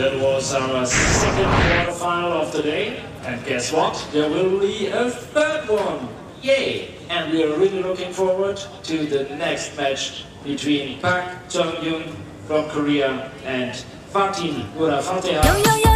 That was our second quarterfinal of the day. And guess what? There will be a third one. Yay! And we are really looking forward to the next match between Park Jong-yoon from Korea and Fatin Urafateha.